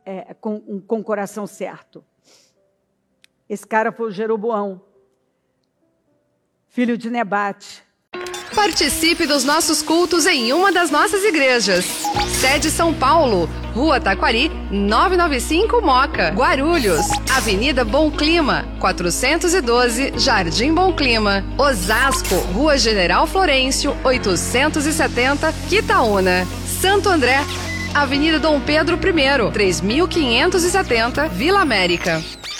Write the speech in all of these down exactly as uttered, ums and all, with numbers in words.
é, com, com o coração certo. Esse cara foi o Jeroboão, filho de Nebate. Participe dos nossos cultos em uma das nossas igrejas. Sede São Paulo, Rua Taquari, novecentos e noventa e cinco Moca, Guarulhos. Avenida Bom Clima, quatrocentos e doze, Jardim Bom Clima. Osasco, Rua General Florencio, oitocentos e setenta, Quitaúna. Santo André, Avenida Dom Pedro I, três mil quinhentos e setenta, Vila América.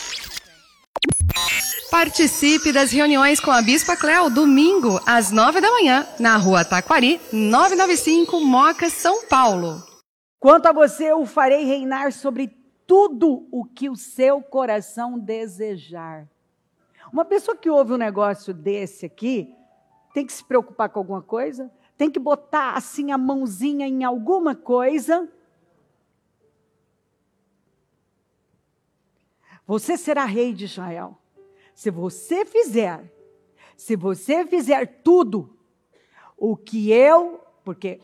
Participe das reuniões com a Bispa Cléo, domingo, às nove da manhã, na Rua Taquari, novecentos e noventa e cinco, Moca, São Paulo. Quanto a você, eu farei reinar sobre tudo o que o seu coração desejar. Uma pessoa que ouve um negócio desse aqui, tem que se preocupar com alguma coisa, tem que botar assim a mãozinha em alguma coisa. Você será rei de Israel. Se você fizer, se você fizer tudo o que eu, porque,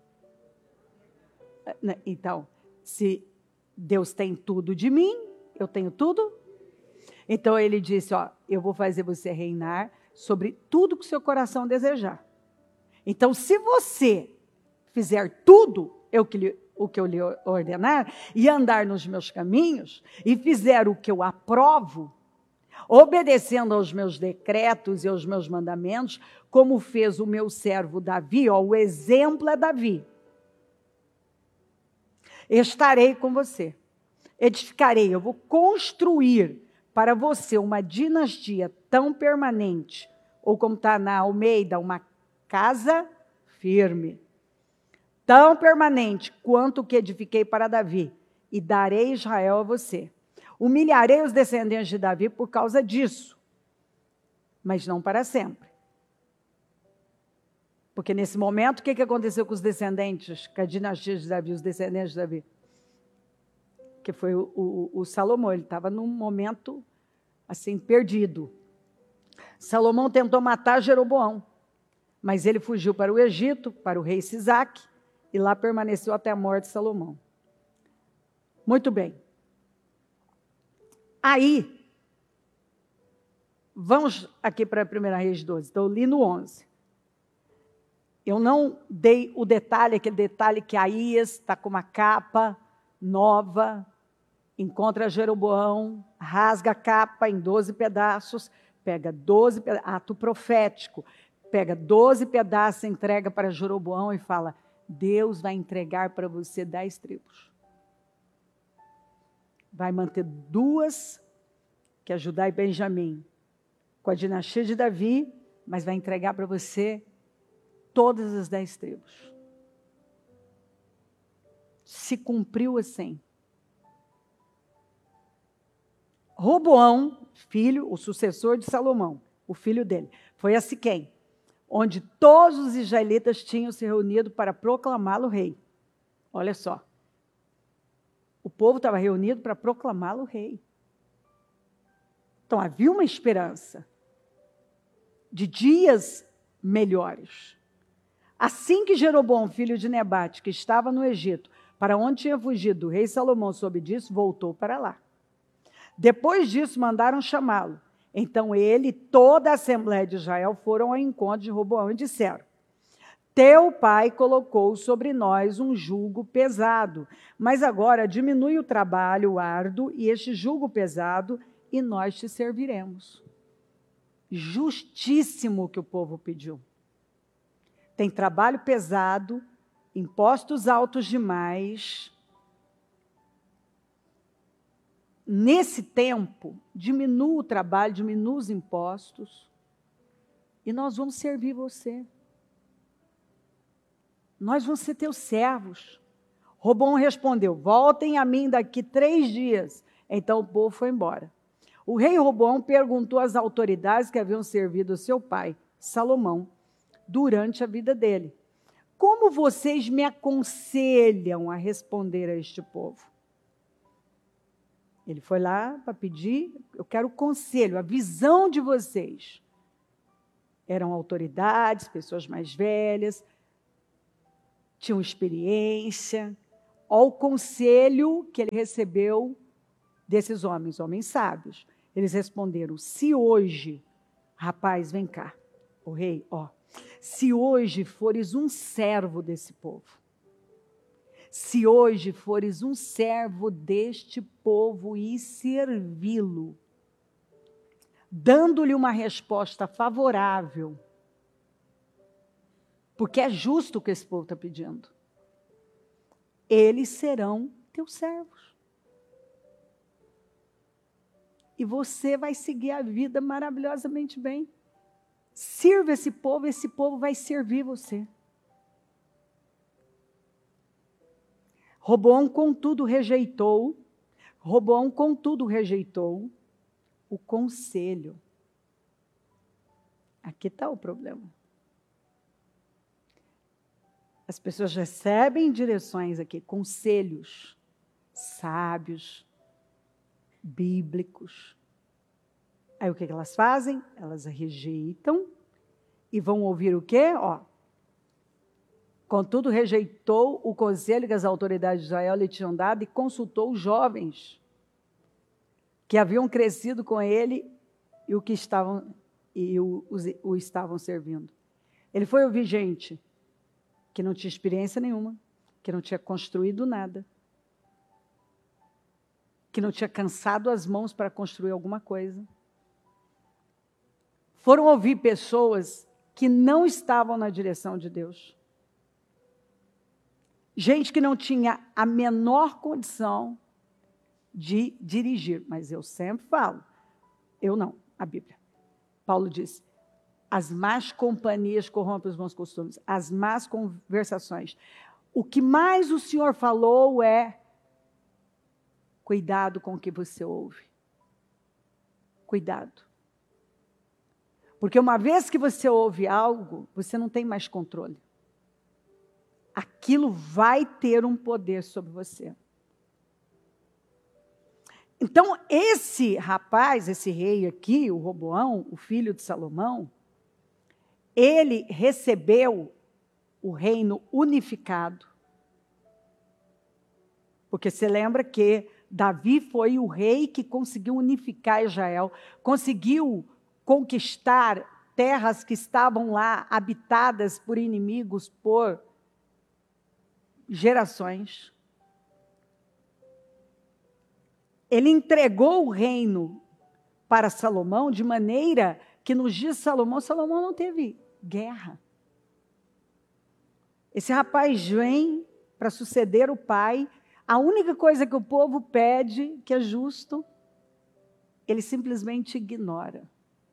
então, se Deus tem tudo de mim, eu tenho tudo. Então ele disse, ó, eu vou fazer você reinar sobre tudo que o seu coração desejar. Então, se você fizer tudo eu que lhe, o que eu lhe ordenar, e andar nos meus caminhos, e fizer o que eu aprovo, obedecendo aos meus decretos e aos meus mandamentos, como fez o meu servo Davi, ó, o exemplo é Davi. Estarei com você, edificarei, eu vou construir para você uma dinastia tão permanente, ou como está na Almeida, uma casa firme, tão permanente quanto o que edifiquei para Davi, e darei Israel a você. Humilharei os descendentes de Davi por causa disso, mas não para sempre. Porque nesse momento, o que aconteceu com os descendentes, com a dinastia de Davi, os descendentes de Davi? Que foi o, o, o Salomão, ele estava num momento assim, perdido. Salomão tentou matar Jeroboão, mas ele fugiu para o Egito, para o rei Sisaque, e lá permaneceu até a morte de Salomão. Muito bem. Aí, vamos aqui para a primeira Reis doze. Então, eu li no onze. Eu não dei o detalhe, aquele detalhe que Aías está com uma capa nova, encontra Jeroboão, rasga a capa em doze pedaços, pega doze pedaços, ato profético, pega doze pedaços, entrega para Jeroboão e fala, Deus vai entregar para você dez tribos. Vai manter duas, que é Judá e Benjamim, com a dinastia de Davi, mas vai entregar para você todas as dez tribos. Se cumpriu assim. Roboão, filho, o sucessor de Salomão, o filho dele, foi a Siquém, onde todos os israelitas tinham se reunido para proclamá-lo rei. Olha só. O povo estava reunido para proclamá-lo rei. Então, havia uma esperança de dias melhores. Assim que Jeroboão, filho de Nebate, que estava no Egito, para onde tinha fugido o rei Salomão, soube disso, voltou para lá. Depois disso, mandaram chamá-lo. Então, ele e toda a Assembleia de Israel foram ao encontro de Roboão e disseram, teu pai colocou sobre nós um jugo pesado, mas agora diminui o trabalho árduo e este jugo pesado, e nós te serviremos. Justíssimo o que o povo pediu. Tem trabalho pesado, impostos altos demais. Nesse tempo, diminua o trabalho, diminua os impostos, e nós vamos servir você. Nós vamos ser teus servos. Roboão respondeu, voltem a mim daqui três dias. Então o povo foi embora. O rei Roboão perguntou às autoridades que haviam servido seu pai, Salomão, durante a vida dele, como vocês me aconselham a responder a este povo? Ele foi lá para pedir, eu quero o conselho, a visão de vocês. Eram autoridades, pessoas mais velhas, tinham experiência. Olha o conselho que ele recebeu desses homens, homens sábios. Eles responderam, se hoje, rapaz, vem cá, o rei, ó, se hoje fores um servo desse povo, se hoje fores um servo deste povo e servi-lo, dando-lhe uma resposta favorável, porque é justo o que esse povo está pedindo, eles serão teus servos. E você vai seguir a vida maravilhosamente bem. Sirva esse povo, esse povo vai servir você. Roboão, contudo, rejeitou, Roboão, contudo, rejeitou o conselho. Aqui está o problema. As pessoas recebem direções aqui, conselhos sábios, bíblicos. Aí o que elas fazem? Elas rejeitam e vão ouvir o quê? Ó, contudo, rejeitou o conselho que as autoridades de Israel lhe tinham dado e consultou os jovens que haviam crescido com ele e o que estavam e o, o, o estavam servindo. Ele foi ouvir gente que não tinha experiência nenhuma, que não tinha construído nada, que não tinha cansado as mãos para construir alguma coisa. Foram ouvir pessoas que não estavam na direção de Deus. Gente que não tinha a menor condição de dirigir. Mas eu sempre falo, eu não, a Bíblia. Paulo diz, as más companhias corrompem os bons costumes, as más conversações. O que mais o Senhor falou é, cuidado com o que você ouve. Cuidado. Porque uma vez que você ouve algo, você não tem mais controle. Aquilo vai ter um poder sobre você. Então, esse rapaz, esse rei aqui, o Roboão, o filho de Salomão, ele recebeu o reino unificado. Porque você lembra que Davi foi o rei que conseguiu unificar Israel, conseguiu conquistar terras que estavam lá habitadas por inimigos por gerações. Ele entregou o reino para Salomão de maneira que nos dias de Salomão, Salomão não teve guerra. Esse rapaz vem para suceder o pai. A única coisa que o povo pede, que é justo, ele simplesmente ignora.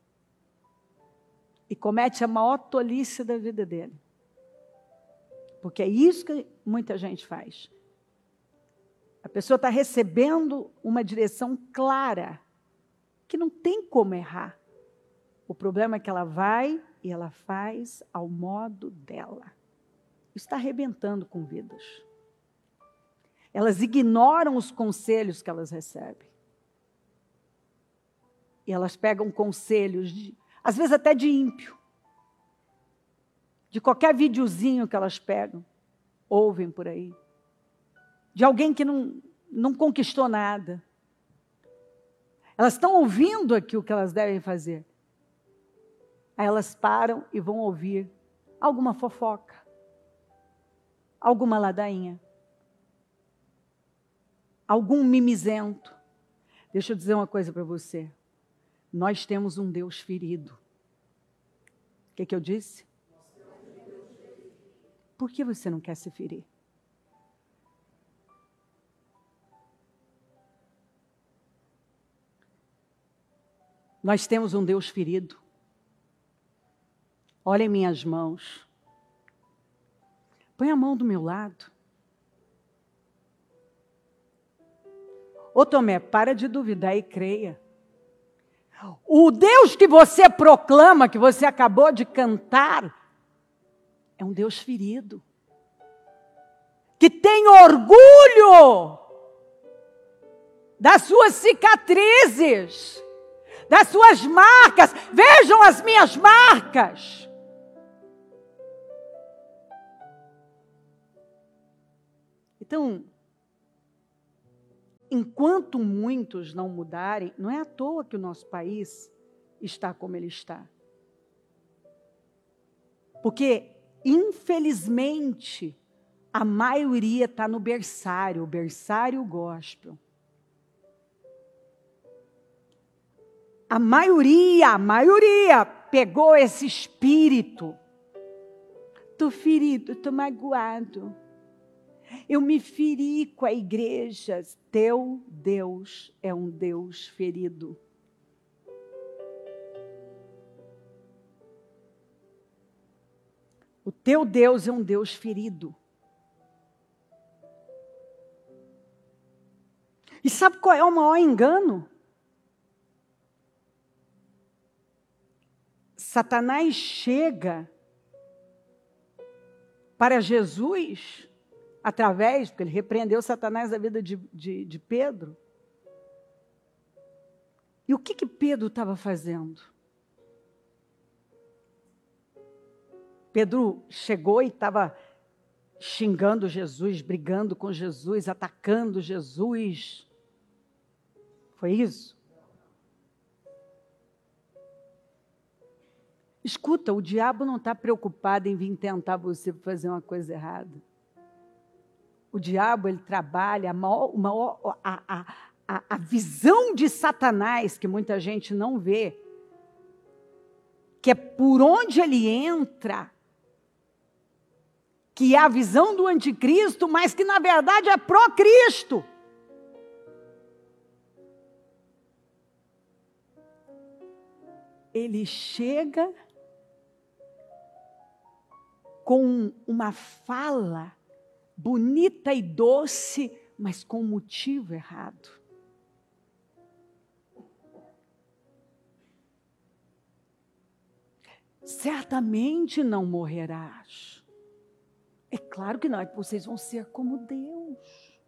E comete a maior tolice da vida dele. Porque é isso que muita gente faz. A pessoa está recebendo uma direção clara, que não tem como errar. O problema é que ela vai e ela faz ao modo dela. Está arrebentando com vidas. Elas ignoram os conselhos que elas recebem. E elas pegam conselhos, de, às vezes até de ímpio. De qualquer videozinho que elas pegam, ouvem por aí. De alguém que não, não conquistou nada. Elas estão ouvindo aqui o que elas devem fazer. Aí elas param e vão ouvir alguma fofoca, alguma ladainha, algum mimizento. Deixa eu dizer uma coisa para você. Nós temos um Deus ferido. O que, que eu disse? Por que você não quer se ferir? Nós temos um Deus ferido. Olha em minhas mãos. Põe a mão do meu lado. Ô Tomé, para de duvidar e creia. O Deus que você proclama, que você acabou de cantar, é um Deus ferido. Que tem orgulho das suas cicatrizes, das suas marcas. Vejam as minhas marcas. Então, enquanto muitos não mudarem, não é à toa que o nosso país está como ele está. Porque, infelizmente, a maioria está no berçário, o berçário gospel. A maioria, a maioria pegou esse espírito. Estou ferido, estou magoado. Eu me feri com a igreja. Teu Deus é um Deus ferido. O teu Deus é um Deus ferido. E sabe qual é o maior engano? Satanás chega para Jesus, através, porque ele repreendeu Satanás da vida de, de, de Pedro. E o que que Pedro estava fazendo? Pedro chegou e estava xingando Jesus, brigando com Jesus, atacando Jesus. Foi isso? Escuta, o diabo não está preocupado em vir tentar você fazer uma coisa errada. O diabo, ele trabalha, a, maior, maior, a, a, a visão de Satanás, que muita gente não vê, que é por onde ele entra, que é a visão do anticristo, mas que na verdade é pró-Cristo. Ele chega com uma fala bonita e doce, mas com motivo errado. Certamente não morrerás. É claro que não, é que vocês vão ser como Deus.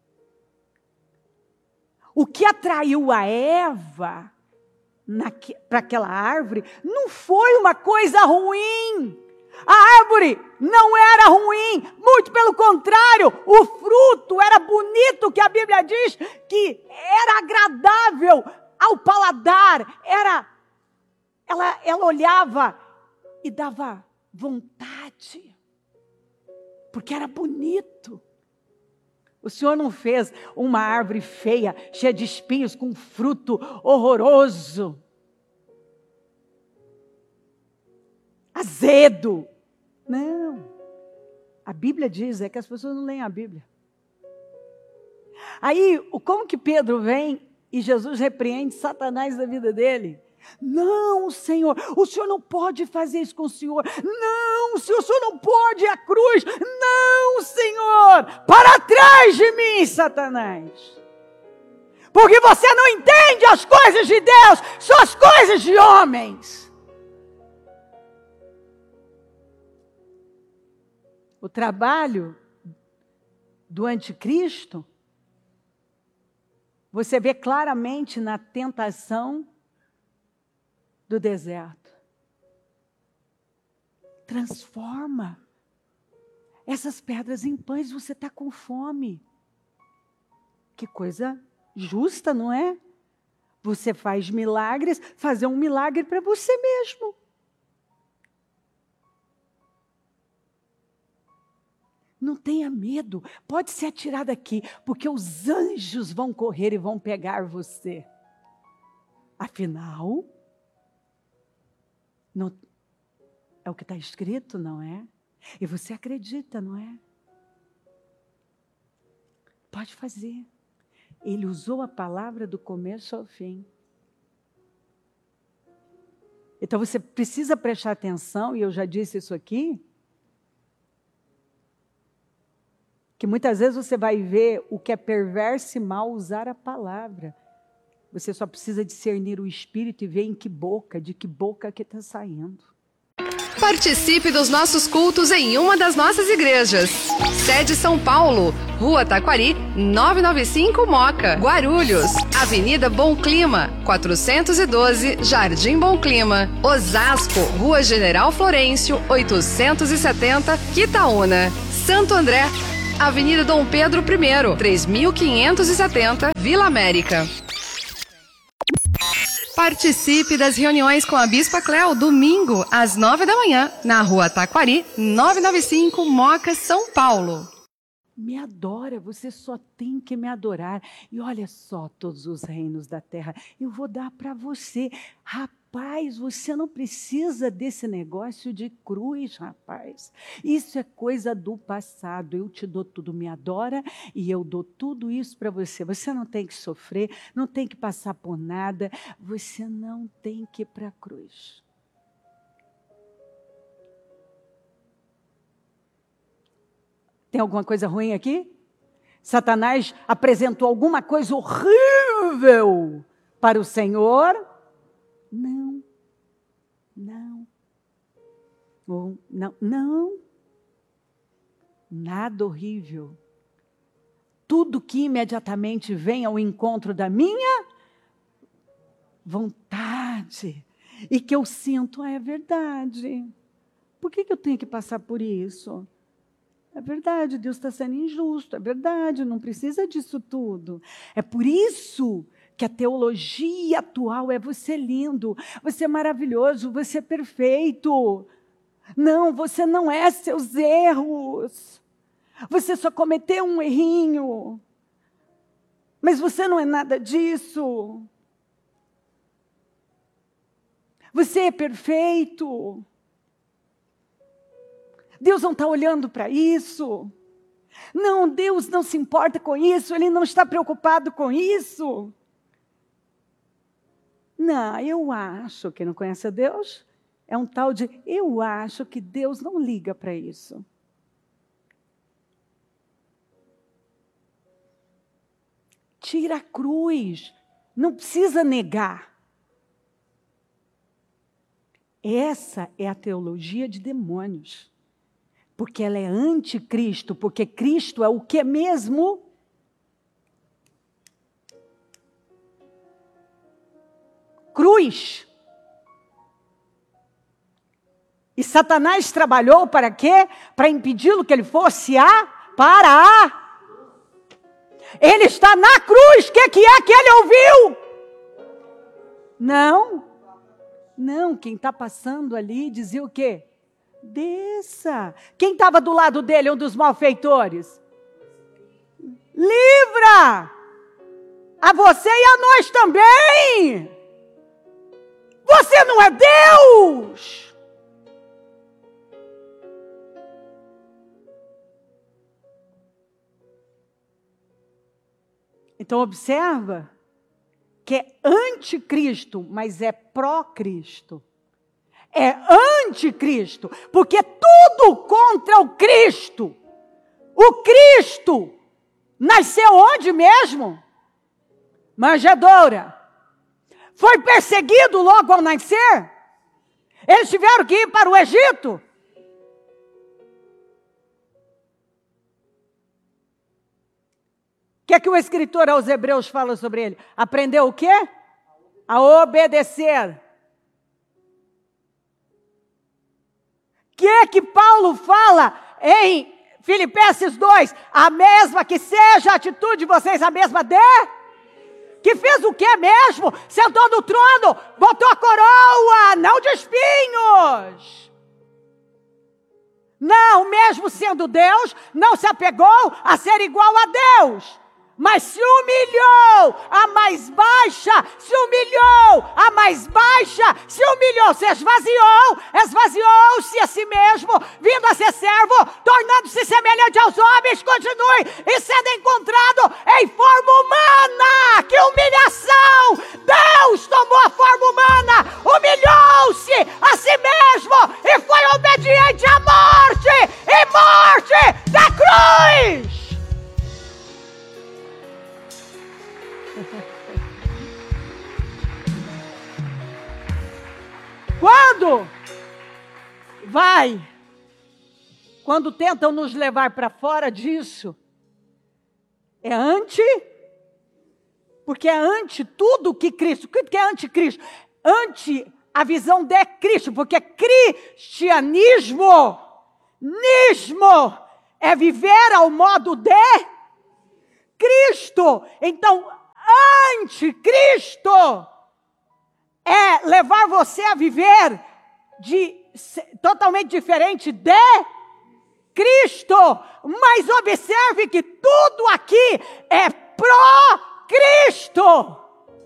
O que atraiu a Eva para aquela árvore não foi uma coisa ruim. A árvore não era ruim, muito pelo contrário, o fruto era bonito, que a Bíblia diz que era agradável ao paladar, era, ela, ela olhava e dava vontade, porque era bonito. O Senhor não fez uma árvore feia, cheia de espinhos, com fruto horroroso, azedo. Não. A Bíblia diz é que as pessoas não leem a Bíblia. Aí, como que Pedro vem e Jesus repreende Satanás da vida dele? Não, Senhor, o Senhor não pode fazer isso com o Senhor. Não, Senhor, o Senhor não pode ir à cruz. Não, Senhor, para trás de mim, Satanás. Porque você não entende as coisas de Deus, são as coisas de homens. O trabalho do anticristo, você vê claramente na tentação do deserto. Transforma essas pedras em pães, você está com fome. Que coisa justa, não é? Você faz milagres, fazer um milagre para você mesmo. Não tenha medo, pode se atirar daqui, porque os anjos vão correr e vão pegar você. Afinal, não, é o que está escrito, não é? E você acredita, não é? Pode fazer. Ele usou a palavra do começo ao fim. Então você precisa prestar atenção, e eu já disse isso aqui, que muitas vezes você vai ver o que é perverso e mal usar a palavra. Você só precisa discernir o espírito e ver em que boca, de que boca que está saindo. Participe dos nossos cultos em uma das nossas igrejas. Sede São Paulo, Rua Taquari, novecentos e noventa e cinco Moca. Guarulhos, Avenida Bom Clima, quatrocentos e doze, Jardim Bom Clima. Osasco, Rua General Florencio, oitocentos e setenta, Quitaúna. Santo André, Avenida Dom Pedro I, três mil quinhentos e setenta, Vila América. Participe das reuniões com a Bispa Cléo, domingo, às nove da manhã, na Rua Taquari, novecentos e noventa e cinco, Moca, São Paulo. Me adora, você só tem que me adorar. E olha só, todos os reinos da terra, eu vou dar para você. Rapaz, você não precisa desse negócio de cruz, rapaz. Isso é coisa do passado. Eu te dou tudo, me adora, e eu dou tudo isso para você. Você não tem que sofrer, não tem que passar por nada. Você não tem que ir para a cruz. Tem alguma coisa ruim aqui? Satanás apresentou alguma coisa horrível para o Senhor? Não, não, ou não, não, nada horrível. Tudo que imediatamente vem ao encontro da minha vontade e que eu sinto, ah, é verdade. Por que que eu tenho que passar por isso? É verdade, Deus está sendo injusto, é verdade, não precisa disso tudo. É por isso que a teologia atual é você lindo, você é maravilhoso, você é perfeito. Não, você não é seus erros. Você só cometeu um errinho. Mas você não é nada disso. Você é perfeito. Deus não está olhando para isso. Não, Deus não se importa com isso, Ele não está preocupado com isso. Não, eu acho, quem não conhece a Deus, é um tal de, eu acho que Deus não liga para isso. Tira a cruz, não precisa negar. Essa é a teologia de demônios. Porque ela é anticristo, porque Cristo é o que mesmo? Cruz. E Satanás trabalhou para quê? Para impedi-lo que ele fosse a para a. Ele está na cruz, o que, que é que ele ouviu? Não, não, quem está passando ali dizia o quê? Desça. Quem estava do lado dele, um dos malfeitores? Livra! A você e a nós também! Você não é Deus! Então observa que é anticristo, mas é pró-Cristo. É anticristo, porque tudo contra o Cristo. O Cristo nasceu onde mesmo? Manjedoura. Foi perseguido logo ao nascer? Eles tiveram que ir para o Egito? O que é que o escritor aos Hebreus fala sobre ele? Aprendeu o quê? A obedecer. O que é que Paulo fala em Filipenses dois? A mesma que seja a atitude de vocês, a mesma de... Que fez o que mesmo? Sentou no trono, botou a coroa, não de espinhos. Não, mesmo sendo Deus, não se apegou a ser igual a Deus. Mas se humilhou a mais baixa, se humilhou a mais baixa, se humilhou, se esvaziou, esvaziou-se a si mesmo, vindo a ser servo, tornando-se semelhante aos homens, continue e sendo encontrado em forma humana. Que humilhação! Deus tomou a forma humana, humilhou-se a si mesmo e foi obediente à morte e morte da cruz. Quando vai, quando tentam nos levar para fora disso, é anti, porque é anti tudo que Cristo, o que é anticristo? Anti a visão de Cristo, porque cristianismo, nismo, é viver ao modo de Cristo. Então, anticristo é levar você a viver de, totalmente diferente de Cristo. Mas observe que tudo aqui é pró-Cristo.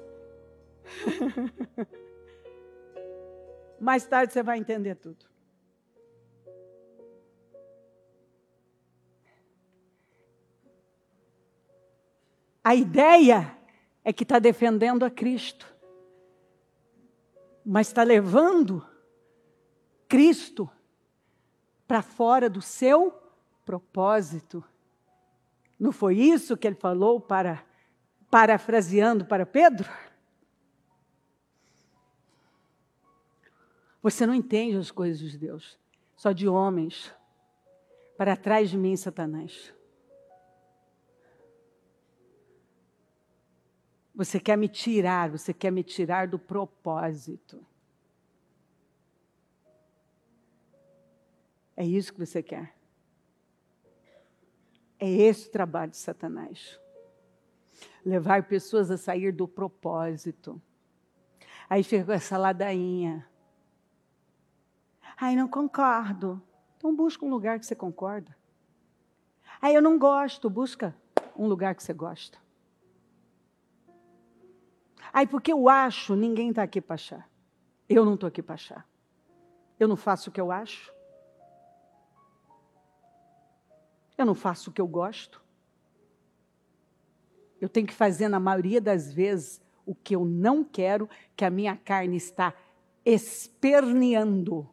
Mais tarde você vai entender tudo. A ideia é que está defendendo a Cristo, mas está levando Cristo para fora do seu propósito. Não foi isso que ele falou, para, parafraseando para Pedro? Você não entende as coisas de Deus, só de homens. Para trás de mim, Satanás. Você quer me tirar, você quer me tirar do propósito. É isso que você quer. É esse o trabalho de Satanás. Levar pessoas a sair do propósito. Aí fica com essa ladainha. Ai, não concordo. Então busca um lugar que você concorda. Ai, eu não gosto. Busca um lugar que você gosta. Ai, porque eu acho, ninguém está aqui para achar. Eu não estou aqui para achar. Eu não faço o que eu acho. Eu não faço o que eu gosto. Eu tenho que fazer, na maioria das vezes, o que eu não quero, que a minha carne está esperneando.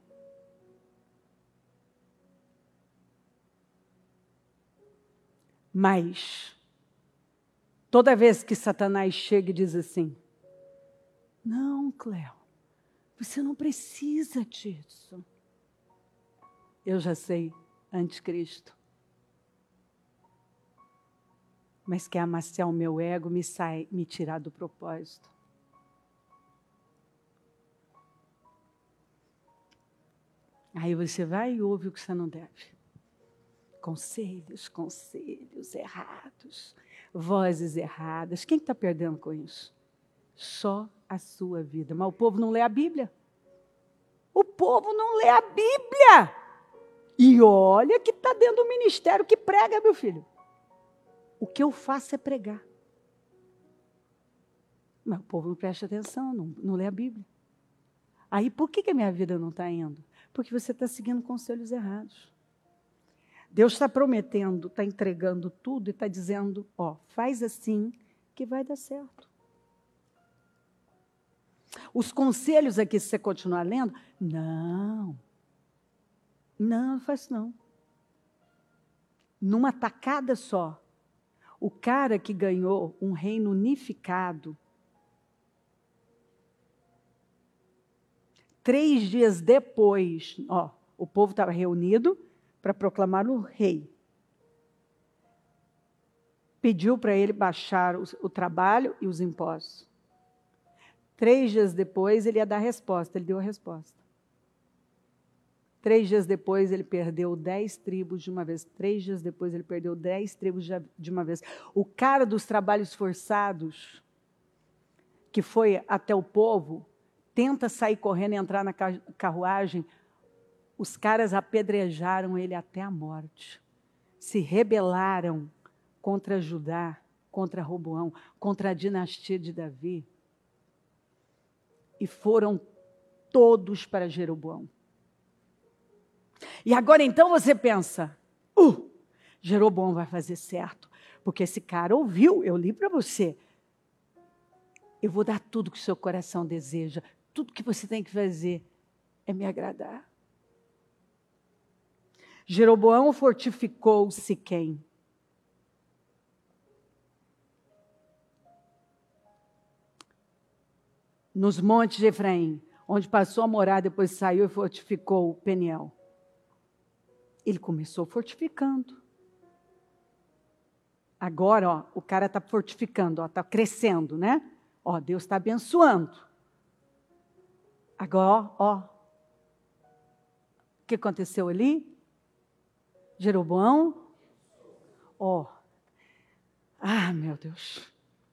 Mas, toda vez que Satanás chega e diz assim, não, Cléo, você não precisa disso. Eu já sei, anticristo. Mas quer amaciar o meu ego, me, sai, me tirar do propósito. Aí você vai e ouve o que você não deve. Conselhos, conselhos errados, vozes erradas. Quem está perdendo com isso? Só a sua vida. Mas o povo não lê a Bíblia. O povo não lê a Bíblia. E olha que está dentro do ministério que prega, meu filho. O que eu faço é pregar. Mas o povo não presta atenção, não, não lê a Bíblia. Aí por que, que a minha vida não está indo? Porque você está seguindo conselhos errados. Deus está prometendo, está entregando tudo e está dizendo, ó, faz assim que vai dar certo. Os conselhos aqui, se você continuar lendo, não, não, não faz não. Numa tacada só, o cara que ganhou um reino unificado, três dias depois, ó, o povo estava reunido para proclamar o rei. Pediu para ele baixar o, o trabalho e os impostos. Três dias depois, ele ia dar a resposta. Ele deu a resposta. Três dias depois, ele perdeu dez tribos de uma vez. Três dias depois, ele perdeu dez tribos de uma vez. O cara dos trabalhos forçados, que foi até o povo, tenta sair correndo e entrar na carruagem. Os caras apedrejaram ele até a morte. Se rebelaram contra Judá, contra Roboão, contra a dinastia de Davi. E foram todos para Jeroboão. E agora então você pensa, uh, Jeroboão vai fazer certo, porque esse cara ouviu, eu li para você. Eu vou dar tudo que o seu coração deseja, tudo que você tem que fazer é me agradar. Jeroboão fortificou Siquém. Nos montes de Efraim, onde passou a morar, depois saiu e fortificou Peniel. Ele começou fortificando. Agora, ó, o cara está fortificando, está crescendo, né? Ó, Deus está abençoando. Agora, ó, o que aconteceu ali? Jeroboão Ó, oh. Ah, meu Deus.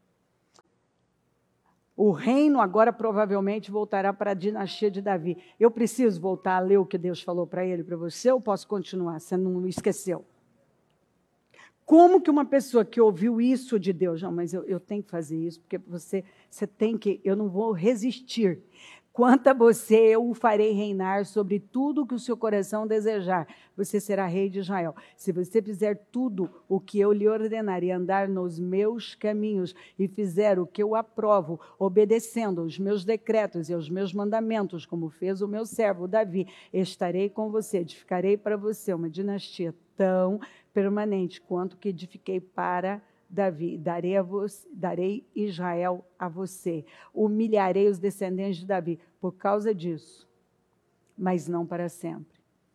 O reino agora provavelmente voltará para a dinastia de Davi. Eu preciso voltar a ler o que Deus falou para ele, para você, ou posso continuar? Você não esqueceu? Como que uma pessoa que ouviu isso de Deus, não, mas eu, eu tenho que fazer isso, porque você, você tem que, eu não vou resistir. Quanto a você, eu o farei reinar sobre tudo que o seu coração desejar. Você será rei de Israel. Se você fizer tudo o que eu lhe ordenar e andar nos meus caminhos e fizer o que eu aprovo, obedecendo aos meus decretos e aos meus mandamentos, como fez o meu servo Davi, estarei com você, edificarei para você uma dinastia tão permanente quanto que edifiquei para Davi, darei, a você, darei Israel a você, humilharei os descendentes de Davi por causa disso, mas não para sempre.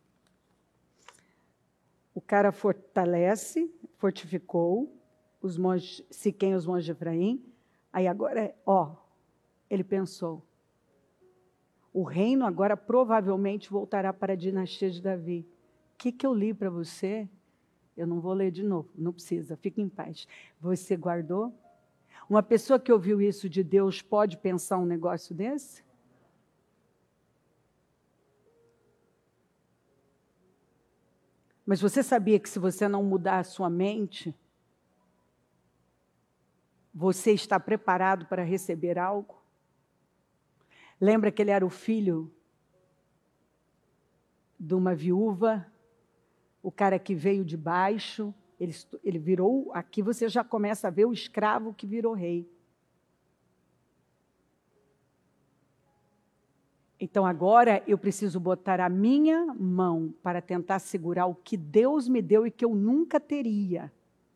O cara fortalece, fortificou os montes, Siquém e os montes de Efraim, aí agora, ó, ele pensou, o reino agora provavelmente voltará para a dinastia de Davi. O que, que eu li para você? Eu não vou ler de novo, não precisa, fique em paz. Você guardou? Uma pessoa que ouviu isso de Deus pode pensar um negócio desse? Mas você sabia que se você não mudar a sua mente, você está preparado para receber algo? Lembra que ele era o filho de uma viúva? O cara que veio de baixo, ele, ele virou, aqui você já começa a ver o escravo que virou rei. Então agora eu preciso botar a minha mão para tentar segurar o que Deus me deu e que eu nunca teria.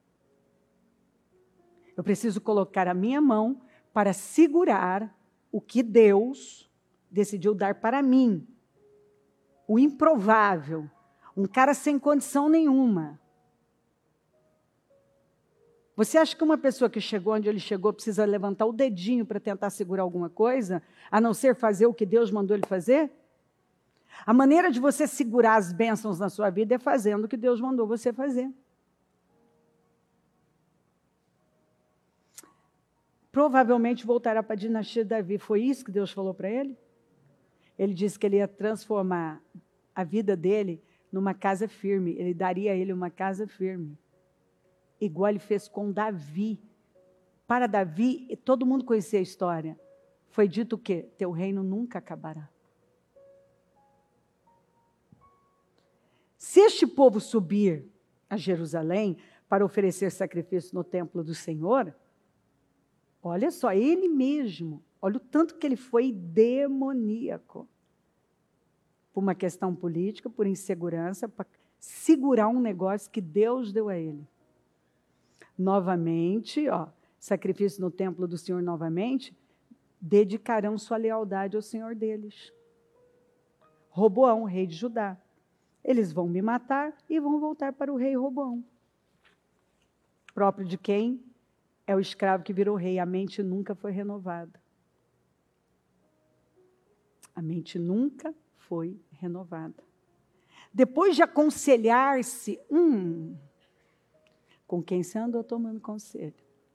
Eu preciso colocar a minha mão para segurar o que Deus decidiu dar para mim. O improvável. Um cara sem condição nenhuma. Você acha que uma pessoa que chegou onde ele chegou precisa levantar o dedinho para tentar segurar alguma coisa, a não ser fazer o que Deus mandou ele fazer? A maneira de você segurar as bênçãos na sua vida é fazendo o que Deus mandou você fazer. Provavelmente voltará para a dinastia de Davi. Foi isso que Deus falou para ele? Ele disse que ele ia transformar a vida dele numa casa firme, ele daria a ele uma casa firme, igual ele fez com Davi. Para Davi, todo mundo conhecia a história, foi dito o quê? Teu reino nunca acabará. Se este povo subir a Jerusalém para oferecer sacrifício no templo do Senhor, olha só, ele mesmo, olha o tanto que ele foi demoníaco. Por uma questão política, por insegurança, para segurar um negócio que Deus deu a ele. Novamente, ó, sacrifício no templo do Senhor novamente, dedicarão sua lealdade ao Senhor deles. Roboão, rei de Judá. Eles vão me matar e vão voltar para o rei Roboão. Próprio de quem é o escravo que virou rei. A mente nunca foi renovada. A mente nunca foi renovada. Depois de aconselhar-se, hum, com quem você andou tomando conselho?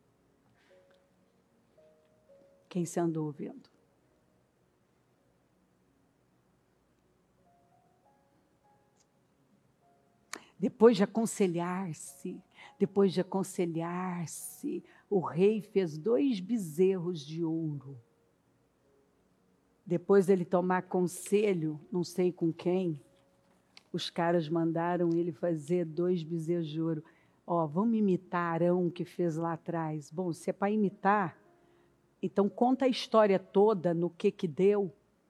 Quem você andou ouvindo? Depois de aconselhar-se, depois de aconselhar-se, o rei fez dois bezerros de ouro. Depois dele tomar conselho, não sei com quem, os caras mandaram ele fazer dois bezerros de ouro. Ó, vamos imitar Arão que fez lá atrás. Bom, se é para imitar, então conta a história toda no que que deu.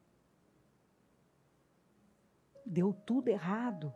Deu tudo errado.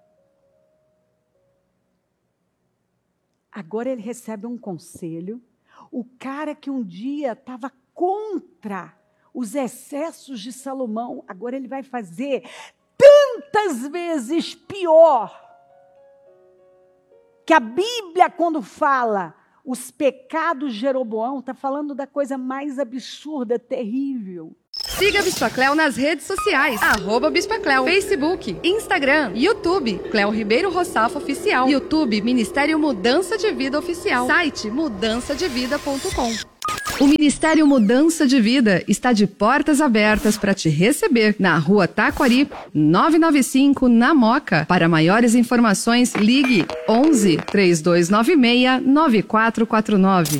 Agora ele recebe um conselho. O cara que um dia estava contra os excessos de Salomão, agora ele vai fazer tantas vezes pior. Que a Bíblia, quando fala os pecados de Jeroboão, está falando da coisa mais absurda, terrível. Siga Bispa Cléo nas redes sociais. Arroba Bispa Cléo. Facebook, Instagram, YouTube. Cléo Ribeiro Rossafo Oficial. YouTube Ministério Mudança de Vida Oficial. Site mudança de vida ponto com. O Ministério Mudança de Vida está de portas abertas para te receber na Rua Taquari, novecentos e noventa e cinco, na Moca. Para maiores informações, ligue onze, três dois nove seis, nove quatro quatro nove.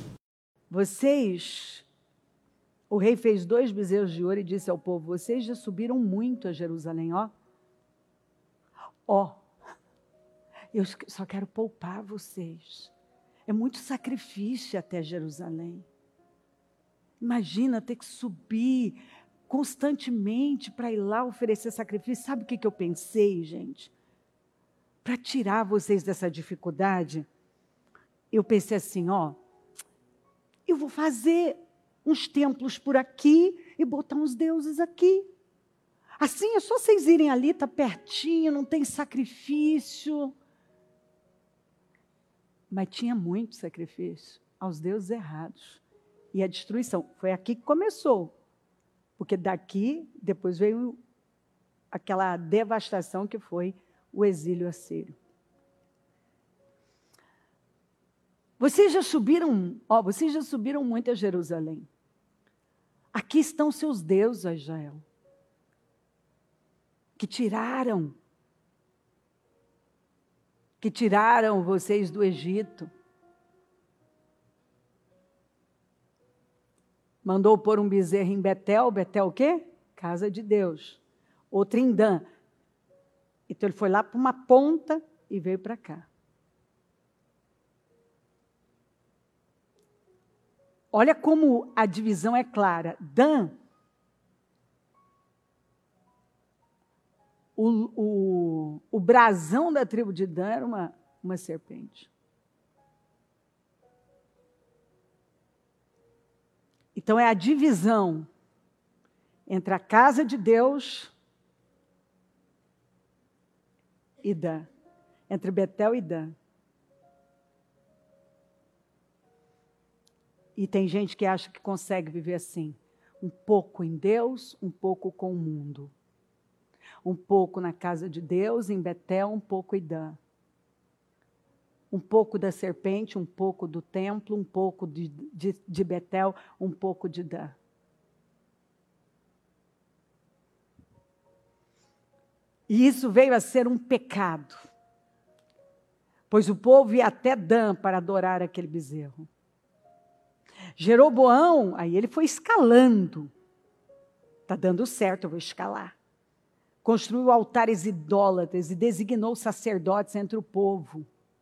Vocês, o rei fez dois bezerros de ouro e disse ao povo: vocês já subiram muito a Jerusalém, ó. Ó, eu só quero poupar vocês. É muito sacrifício até Jerusalém. Imagina ter que subir constantemente para ir lá oferecer sacrifício. Sabe o que, que eu pensei, gente? Para tirar vocês dessa dificuldade, eu pensei assim, ó, eu vou fazer uns templos por aqui e botar uns deuses aqui. Assim é só vocês irem ali, tá pertinho, não tem sacrifício. Mas tinha muito sacrifício aos deuses errados. E a destruição. Foi aqui que começou. Porque daqui, depois veio aquela devastação que foi o exílio assírio. Vocês já subiram, ó, vocês já subiram muito a Jerusalém. Aqui estão seus deuses, Israel. Que tiraram. Que tiraram vocês do Egito. Mandou pôr um bezerro em Betel. Betel o quê? Casa de Deus. Outro em Dan. Então ele foi lá para uma ponta e veio para cá. Olha como a divisão é clara. Dan, o, o, o brasão da tribo de Dan era uma, uma serpente. Então, é a divisão entre a casa de Deus e Dan. Entre Betel e Dan. E tem gente que acha que consegue viver assim. Um pouco em Deus, um pouco com o mundo. Um pouco na casa de Deus, em Betel, um pouco em Dan. Um pouco da serpente, um pouco do templo, um pouco de, de, de Betel, um pouco de Dan. E isso veio a ser um pecado. Pois o povo ia até Dan para adorar aquele bezerro. Jeroboão, aí ele foi escalando. Está dando certo, eu vou escalar. Construiu altares idólatras e designou sacerdotes entre o povo.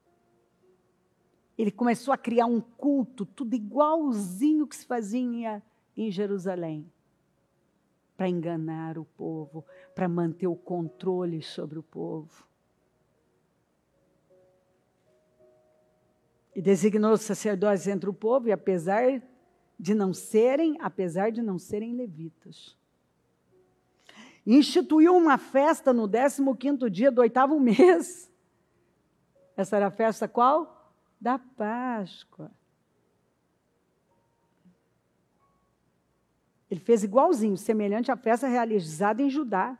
Ele começou a criar um culto, tudo igualzinho que se fazia em Jerusalém, para enganar o povo, para manter o controle sobre o povo. E designou sacerdotes entre o povo, e apesar de não serem, apesar de não serem levitas. Instituiu uma festa no décimo quinto dia do oitavo mês. Essa era a festa qual? Da Páscoa. Ele fez igualzinho, semelhante à festa realizada em Judá.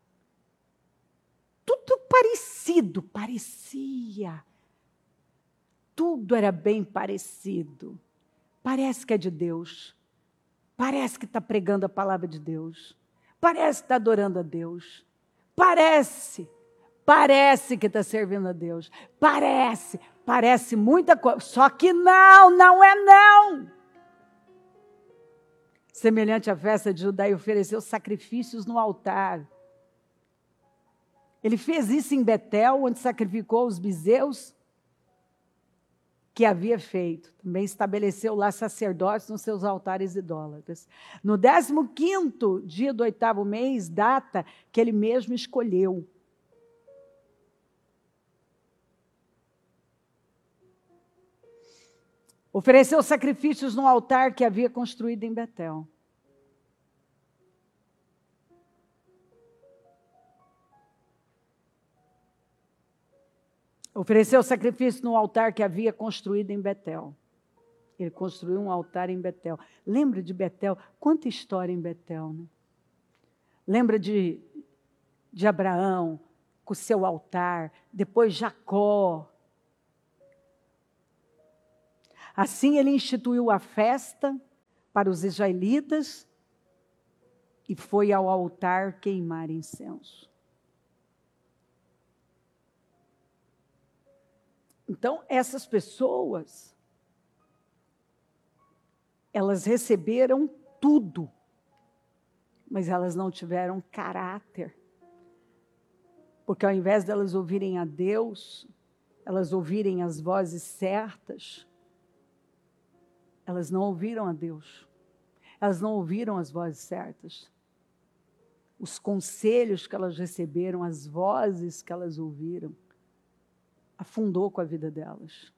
Tudo parecido, parecia. Tudo era bem parecido. Parece que é de Deus. Parece que está pregando a palavra de Deus. Parece que está adorando a Deus. Parece. Parece que está servindo a Deus. Parece. Parece muita coisa. Só que não, não é não. Semelhante à festa de Judá, ele ofereceu sacrifícios no altar. Ele fez isso em Betel, onde sacrificou os bezerros que havia feito. Também estabeleceu lá sacerdotes nos seus altares idólatras. No décimo quinto dia do oitavo mês, data que ele mesmo escolheu. Ofereceu sacrifícios no altar que havia construído em Betel. Ofereceu sacrifício no altar que havia construído em Betel. Ele construiu um altar em Betel. Lembra de Betel? Quanta história em Betel, né? Lembra de, de Abraão com o seu altar, depois Jacó. Assim ele instituiu a festa para os israelitas e foi ao altar queimar incenso. Então, essas pessoas, elas receberam tudo, mas elas não tiveram caráter. Porque ao invés delas ouvirem a Deus, elas ouvirem as vozes certas, elas não ouviram a Deus. Elas não ouviram as vozes certas. Os conselhos que elas receberam, as vozes que elas ouviram, afundou com a vida delas.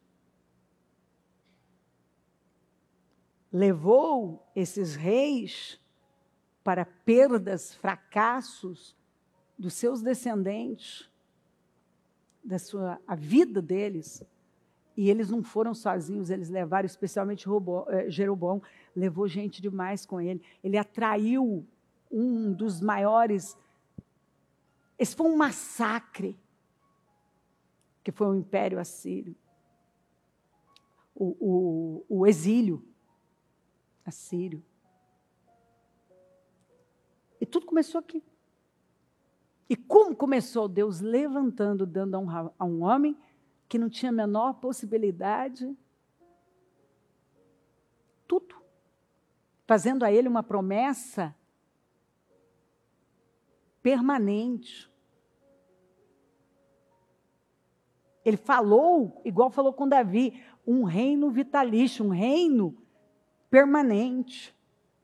Levou esses reis para perdas, fracassos dos seus descendentes, da sua, a vida deles. E eles não foram sozinhos, eles levaram, especialmente Jeroboão, levou gente demais com ele. Ele atraiu um dos maiores. Esse foi um massacre, que foi o Império Assírio. O, o, o exílio assírio. E tudo começou aqui. E como começou? Deus levantando, dando a um, a um homem que não tinha a menor possibilidade, tudo, fazendo a ele uma promessa permanente. Ele falou, igual falou com Davi, um reino vitalício, um reino permanente.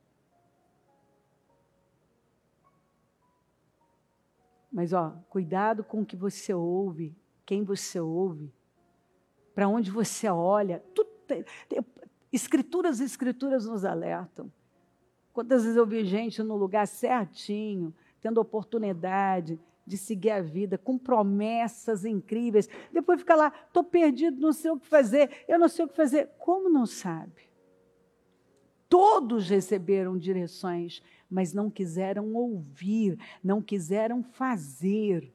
Mas, ó, cuidado com o que você ouve, quem você ouve, para onde você olha. Tudo tem, tem, escrituras e escrituras nos alertam. Quantas vezes eu vi gente no lugar certinho, tendo oportunidade de seguir a vida, com promessas incríveis, depois fica lá, estou perdido, não sei o que fazer, eu não sei o que fazer. Como não sabe? Todos receberam direções, mas não quiseram ouvir, não quiseram fazer.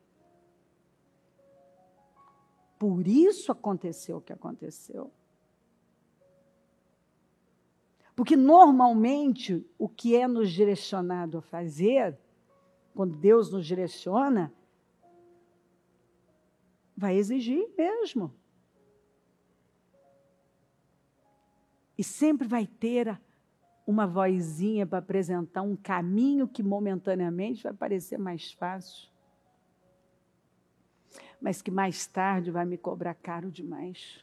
Por isso aconteceu o que aconteceu. Porque normalmente o que é nos direcionado a fazer, quando Deus nos direciona, vai exigir mesmo. E sempre vai ter uma vozinha para apresentar um caminho que momentaneamente vai parecer mais fácil, mas que mais tarde vai me cobrar caro demais.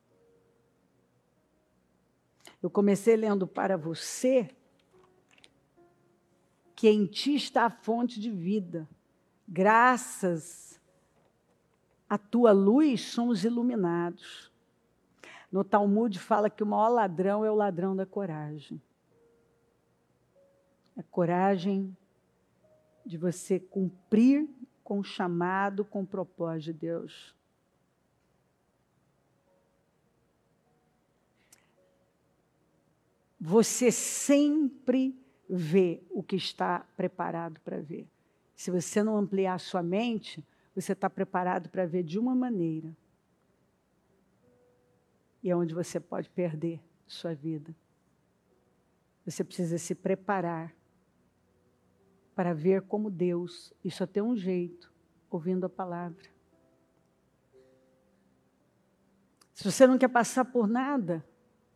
Eu comecei lendo para você que em ti está a fonte de vida. Graças à tua luz somos iluminados. No Talmud fala que o maior ladrão é o ladrão da coragem. A coragem de você cumprir com o chamado, com o propósito de Deus. Você sempre vê o que está preparado para ver. Se você não ampliar a sua mente, você está preparado para ver de uma maneira. E é onde você pode perder sua vida. Você precisa se preparar para ver como Deus, e só tem um jeito, ouvindo a palavra. Se você não quer passar por nada,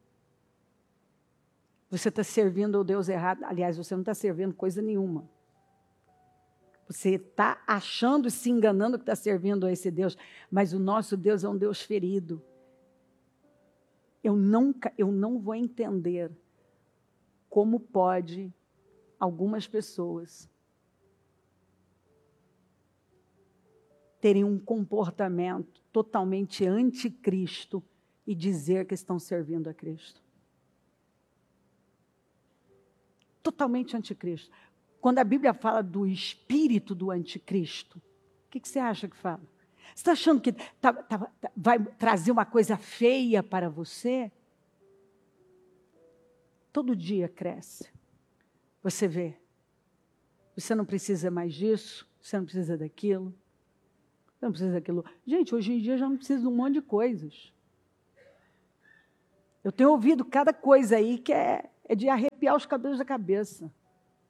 você está servindo ao Deus errado. Aliás, você não está servindo coisa nenhuma. Você está achando e se enganando que está servindo a esse Deus, mas o nosso Deus é um Deus ferido. Eu nunca, eu não vou entender como pode algumas pessoas terem um comportamento totalmente anticristo e dizer que estão servindo a Cristo. Totalmente anticristo. Quando a Bíblia fala do espírito do anticristo, o que, que você acha que fala? Você está achando que tá, tá, tá, vai trazer uma coisa feia para você? todo dia cresce. Você vê, você não precisa mais disso, você não precisa daquilo, você não precisa daquilo. Gente, hoje em dia eu já não preciso de um monte de coisas. Eu tenho ouvido cada coisa aí que é, é de arrepiar os cabelos da cabeça. Não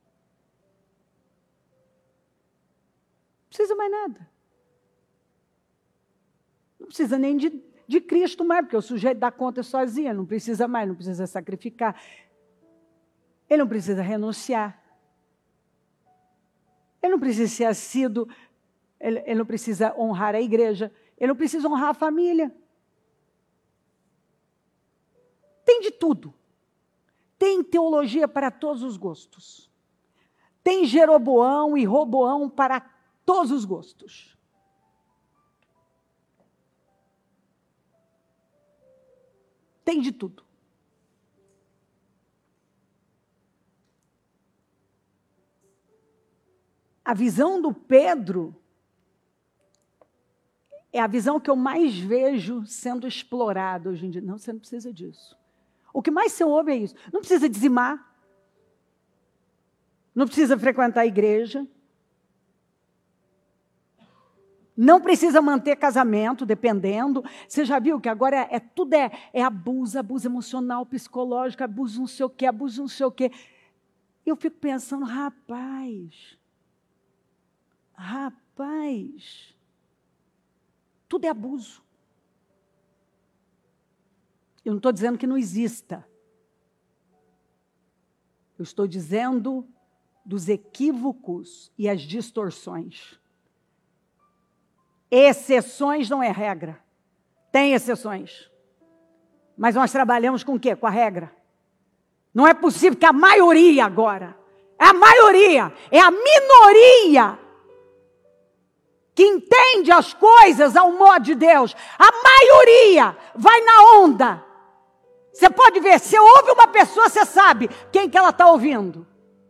precisa mais nada. Não precisa nem de, de Cristo mais, porque o sujeito dá conta sozinho, não precisa mais, não precisa sacrificar. Ele não precisa renunciar. Ele não precisa ser assíduo, ele, ele não precisa honrar a igreja, ele não precisa honrar a família. Tem de tudo. Tem teologia para todos os gostos. Tem Jeroboão e Roboão para todos os gostos. Tem de tudo. A visão do Pedro é a visão que eu mais vejo sendo explorada hoje em dia. Não, você não precisa disso. O que mais você ouve é isso. Não precisa dizimar. Não precisa frequentar a igreja. Não precisa manter casamento, dependendo. Você já viu que agora é, é tudo é, é abuso, abuso emocional, psicológico, abuso não sei o quê, abuso não sei o quê. Eu fico pensando, rapaz, rapaz, tudo é abuso. Eu não estou dizendo que não exista. Eu estou dizendo dos equívocos e as distorções. Exceções não é regra. Tem exceções. Mas nós trabalhamos com o quê? Com a regra. Não é possível que a maioria agora, é a maioria, é a minoria que entende as coisas ao modo de Deus. A maioria vai na onda. Você pode ver, se ouve uma pessoa, você sabe quem que ela está ouvindo.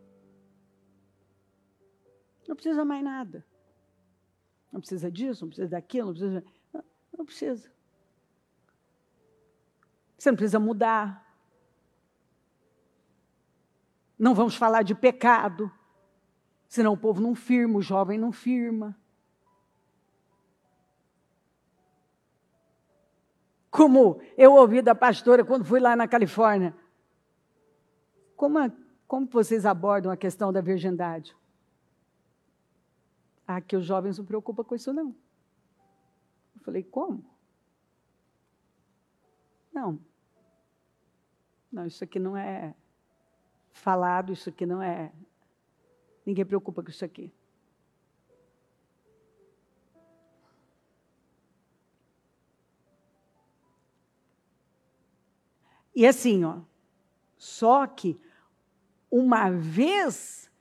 Não precisa mais nada. Não precisa disso, não precisa daquilo, não precisa... Não, não precisa. Você não precisa mudar. Não vamos falar de pecado, senão o povo não firma, o jovem não firma. Como eu ouvi da pastora quando fui lá na Califórnia. Como, a, como vocês abordam a questão da virgindade? Ah, que os jovens não se preocupam com isso, não. Eu falei, como? Não. Não, isso aqui não é falado, isso aqui não é... Ninguém preocupa com isso aqui. E assim, ó, só que uma vez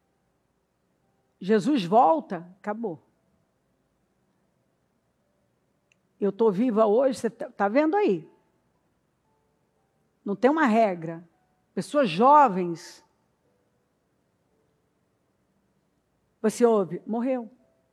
Jesus volta, acabou. Eu estou viva hoje, você está vendo aí? Não tem uma regra. Pessoas jovens, você ouve, morreu.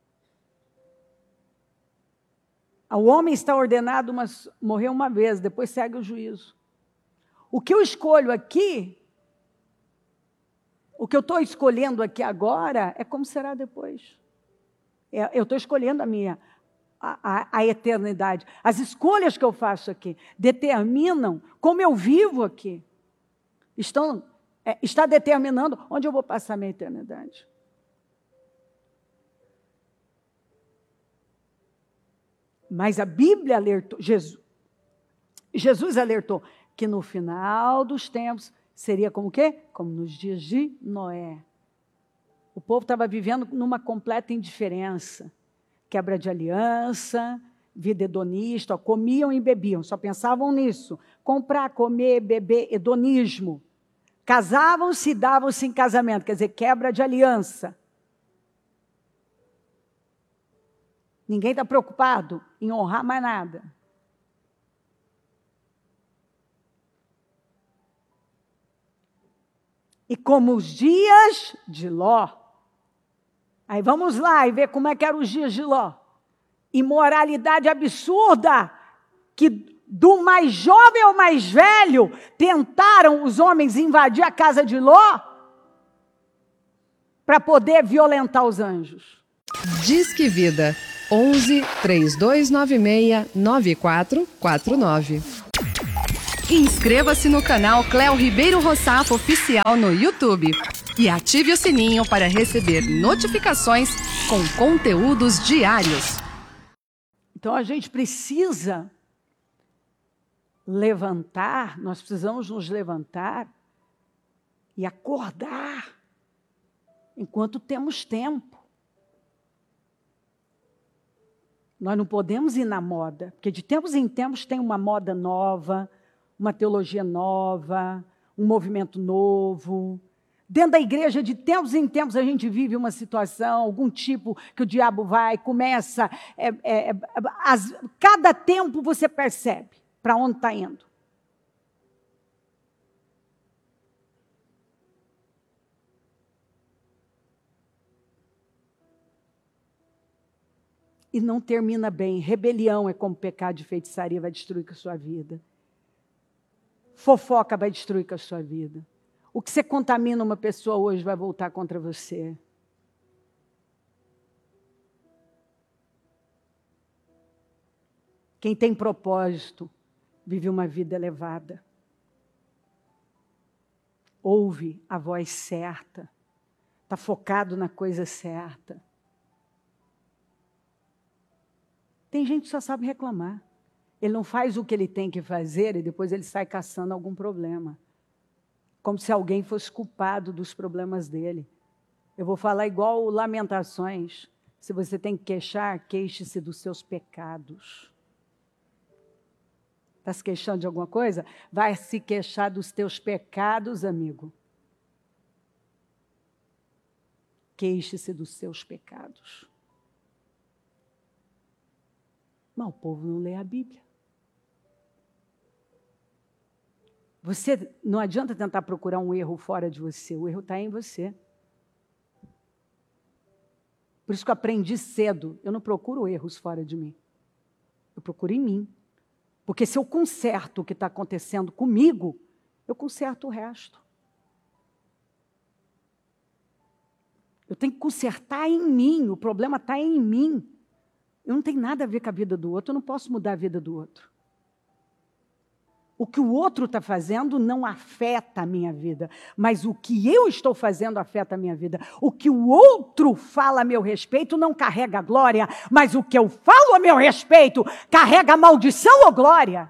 O homem está ordenado, mas morreu uma vez, depois segue o juízo. O que eu escolho aqui, o que eu estou escolhendo aqui agora, é como será depois. É, eu estou escolhendo a minha, a, a, a eternidade. As escolhas que eu faço aqui determinam como eu vivo aqui. Estão, é, está determinando onde eu vou passar a minha eternidade. Mas a Bíblia alertou, Jesus, Jesus alertou que no final dos tempos seria como o quê? Como nos dias de Noé. O povo estava vivendo numa completa indiferença. Quebra de aliança, vida hedonista, comiam e bebiam, só pensavam nisso. Comprar, comer, beber, hedonismo. Casavam-se e davam-se em casamento, quer dizer, quebra de aliança. Ninguém está preocupado em honrar mais nada. E como os dias de Ló. Aí vamos lá e ver como é que eram os dias de Ló. Imoralidade absurda que do mais jovem ao mais velho, tentaram os homens invadir a casa de Ló para poder violentar os anjos. Disque Vida onze, três dois nove seis, nove quatro quatro nove. Inscreva-se no canal Cléo Ribeiro Rossafo Oficial no YouTube e ative o sininho para receber notificações com conteúdos diários. Então a gente precisa levantar, nós precisamos nos levantar e acordar enquanto temos tempo. Nós não podemos ir na moda, porque de tempos em tempos tem uma moda nova, uma teologia nova, um movimento novo. Dentro da igreja, de tempos em tempos, a gente vive uma situação, algum tipo que o diabo vai, começa, é, é, é, as, cada tempo você percebe para onde está indo. E não termina bem. Rebelião é como pecado de feitiçaria, vai destruir com a sua vida. Fofoca vai destruir com a sua vida. O que você contamina uma pessoa hoje vai voltar contra você. Quem tem propósito vive uma vida elevada. Ouve a voz certa. Está focado na coisa certa. Tem gente que só sabe reclamar. Ele não faz o que ele tem que fazer e depois ele sai caçando algum problema. Como se alguém fosse culpado dos problemas dele. Eu vou falar igual Lamentações. Se você tem que queixar, queixe-se dos seus pecados. Está se queixando de alguma coisa? Vai se queixar dos teus pecados, amigo. Queixe-se dos seus pecados. Mas o povo não lê a Bíblia. Você, não adianta tentar procurar um erro fora de você, o erro está em você. Por isso que eu aprendi cedo, eu não procuro erros fora de mim. Eu procuro em mim. Porque se eu conserto o que está acontecendo comigo, eu conserto o resto. Eu tenho que consertar em mim, o problema está em mim. Eu não tenho nada a ver com a vida do outro, eu não posso mudar a vida do outro. O que o outro está fazendo não afeta a minha vida, mas o que eu estou fazendo afeta a minha vida. O que o outro fala a meu respeito não carrega glória, mas o que eu falo a meu respeito carrega maldição ou glória.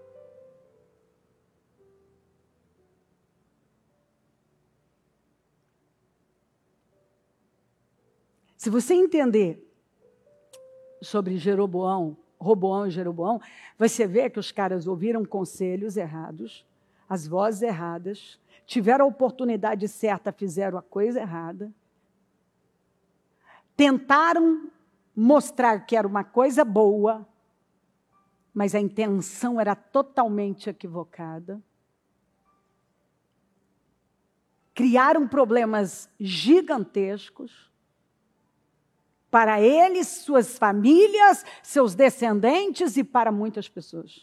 Se você entender sobre Jeroboão, Roboão e Jeroboão, você vê que os caras ouviram conselhos errados, as vozes erradas, tiveram a oportunidade certa, fizeram a coisa errada, tentaram mostrar que era uma coisa boa, mas a intenção era totalmente equivocada. Criaram problemas gigantescos, para eles, suas famílias, seus descendentes e para muitas pessoas.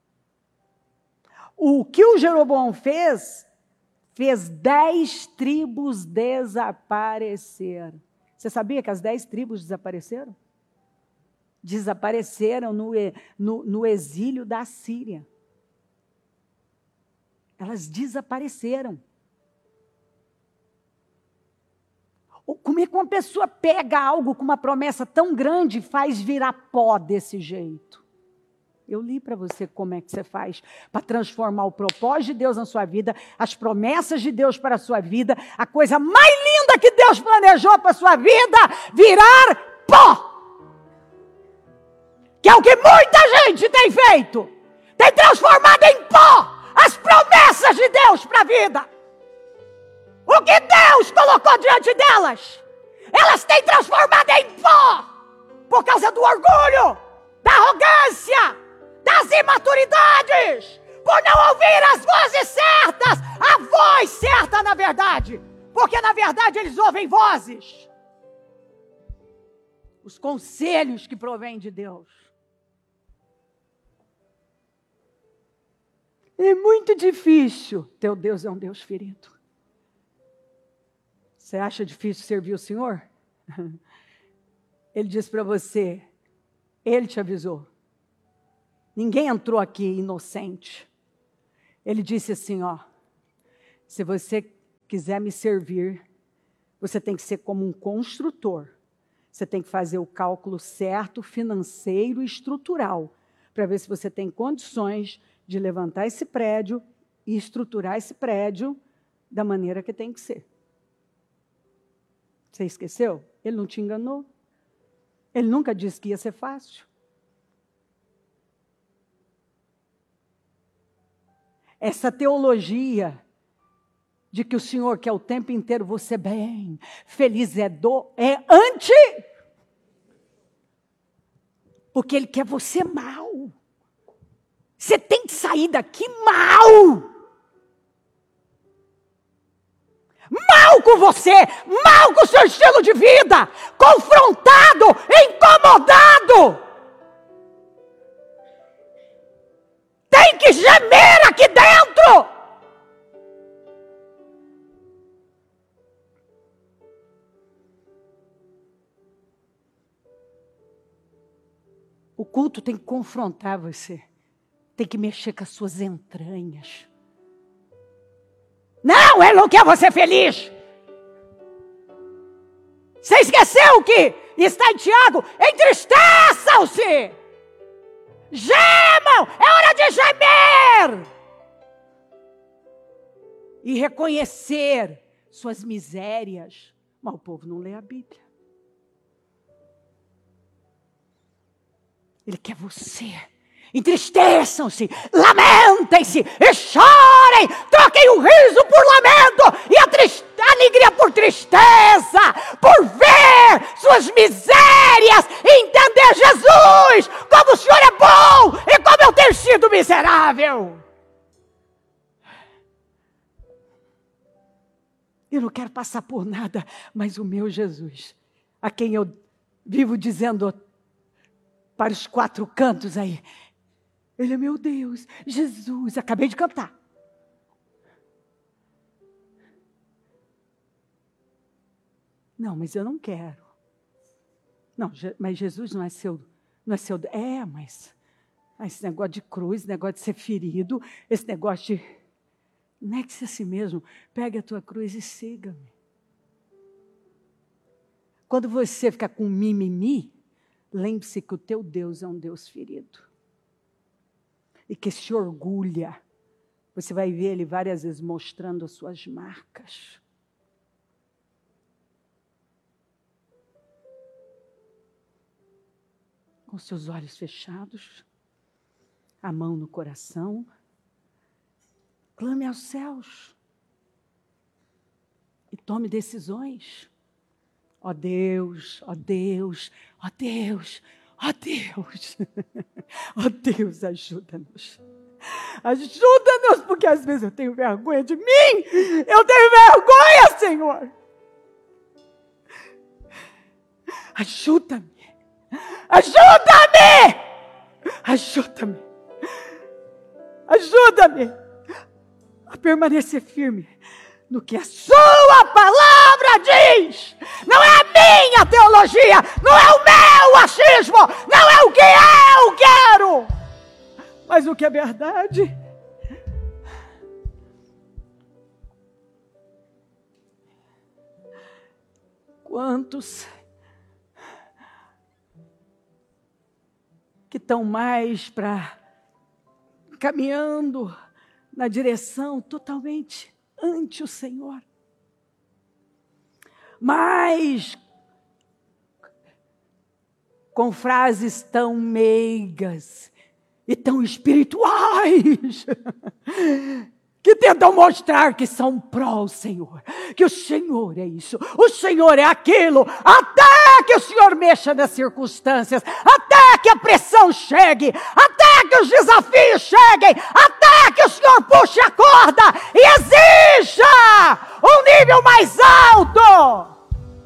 O que o Jeroboão fez, fez dez tribos desaparecer. Você sabia que as dez tribos desapareceram? Desapareceram no, no, no exílio da Síria. Elas desapareceram. Como é que uma pessoa pega algo com uma promessa tão grande e faz virar pó desse jeito? Eu li para você como é que você faz para transformar o propósito de Deus na sua vida, as promessas de Deus para a sua vida, a coisa mais linda que Deus planejou para a sua vida, virar pó. Que é o que muita gente tem feito. Tem transformado em pó as promessas de Deus para a vida. O que Deus colocou diante delas, elas têm transformado em pó, por causa do orgulho, da arrogância, das imaturidades, por não ouvir as vozes certas, a voz certa na verdade, porque na verdade eles ouvem vozes, os conselhos que provêm de Deus. É muito difícil. Teu Deus é um Deus ferido. Você acha difícil servir o Senhor? Ele diz para você, Ele te avisou. Ninguém entrou aqui inocente. Ele disse assim, ó, se você quiser me servir, você tem que ser como um construtor. Você tem que fazer o cálculo certo, financeiro e estrutural, para ver se você tem condições de levantar esse prédio e estruturar esse prédio da maneira que tem que ser. Você esqueceu? Ele não te enganou. Ele nunca disse que ia ser fácil. Essa teologia de que o Senhor quer o tempo inteiro você bem, feliz é do, é anti. Porque Ele quer você mal. Você tem que sair daqui mal. Mal com você, mal com o seu estilo de vida, confrontado, incomodado. Tem que gemer aqui dentro. O culto tem que confrontar você. Tem que mexer com as suas entranhas. Não, Ele não quer você feliz. Você esqueceu que está em Tiago? Entristeçam-se. Gemam. É hora de gemer. E reconhecer suas misérias. Mas o povo não lê a Bíblia. Ele quer você. Entristeçam-se, lamentem-se e chorem. Troquem o riso por lamento e a, triste, a alegria por tristeza, por ver suas misérias e entender Jesus, como o Senhor é bom e como eu tenho sido miserável. Eu não quero passar por nada, mas o meu Jesus, a quem eu vivo dizendo para os quatro cantos aí, Ele é meu Deus, Jesus, acabei de cantar. Não, mas eu não quero. Não, mas Jesus não é seu, não é seu, é, mas esse negócio de cruz, esse negócio de ser ferido, esse negócio de, negue-se a si mesmo, pegue a tua cruz e siga-me. Quando você ficar com mimimi, lembre-se que o teu Deus é um Deus ferido. E que se orgulha. Você vai ver Ele várias vezes mostrando as suas marcas. Com seus olhos fechados, a mão no coração, clame aos céus. E tome decisões. Ó Deus, ó Deus, ó Deus, ó Deus, ó Deus, ajuda-nos. Ajuda-nos, porque às vezes eu tenho vergonha de mim. Eu tenho vergonha, Senhor. Ajuda-me. Ajuda-me. Ajuda-me. Ajuda-me a permanecer firme no que a sua palavra diz. Não é a minha teologia, não é o meu achismo, não é o que eu quero, mas o que é verdade. Quantos que estão mais para caminhando na direção totalmente ante o Senhor, mas com frases tão meigas e tão espirituais, que tentam mostrar que são pró o Senhor, que o Senhor é isso, o Senhor é aquilo, até que o Senhor mexa nas circunstâncias, até que a pressão chegue, até que os desafios cheguem, até que o Senhor puxe a corda e exija um nível mais alto.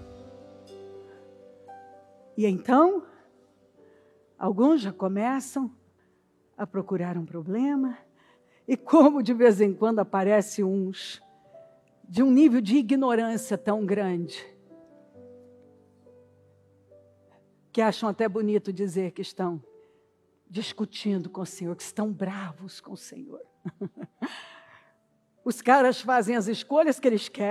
E então, alguns já começam a procurar um problema, E como de vez em quando aparece uns de um nível de ignorância tão grande, que acham até bonito dizer que estão discutindo com o Senhor, que estão bravos com o Senhor. Os caras fazem as escolhas que eles querem.